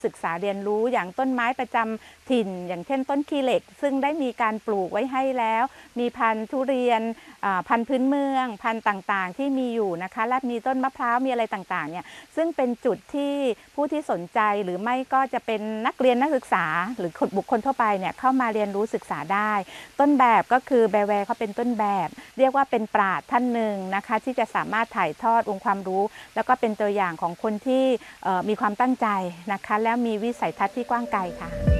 ศึกษาเรียนรู้อย่างต้นไม้ประจำถิ่นอย่างเช่นต้นขี้เหล็กซึ่งได้มีการปลูกไว้ให้แล้วมีพันธุ์ทุเรียนพันธุ์พื้นเมืองพันธุ์ต่างๆที่มีอยู่นะคะและมีต้นมะพร้าวมีอะไรต่างๆเนี่ยซึ่งเป็นจุดที่ผู้ที่สนใจหรือไม่ก็จะเป็นนักเรียนนักศึกษาหรือบุคคลทั่วไปเนี่ยเข้ามาเรียนรู้ศึกษาได้ต้นแบบก็คือแบแวร์เขาเป็นต้นแบบเรียกว่าเป็นปราชญ์ท่านหนึ่งนะคะที่จะสามารถถ่ายทอดองค์ความรู้แล้วก็เป็นตัวอย่างของคนที่มีความตั้งใจนะคะแล้วมีวิสัยทัศน์ที่กว้างไกลค่ะ